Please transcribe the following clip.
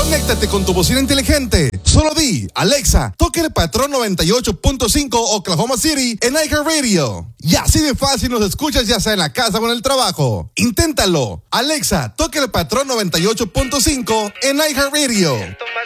Conéctate con tu bocina inteligente. Solo di, Alexa, toque el patrón 98.5 Oklahoma City en iHeartRadio. Y así de fácil nos escuchas ya sea en la casa o en el trabajo. Inténtalo. Alexa, toque el patrón 98.5 en iHeartRadio.